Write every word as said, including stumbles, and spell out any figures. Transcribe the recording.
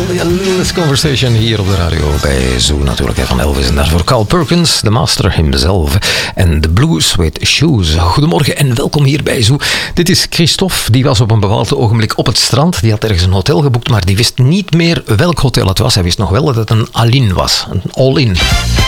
be a Lilith Conversation hier op de radio bij Zoo natuurlijk. Van Elvis en daarvoor Carl Perkins, de master himself. En de Blue Suede Shoes. Goedemorgen en welkom hier bij Zoo. Dit is Christophe, die was op een bepaald ogenblik op het strand. Die had ergens een hotel geboekt, maar die wist niet meer welk hotel het was. Hij wist nog wel dat het een all-in was. Een all-in.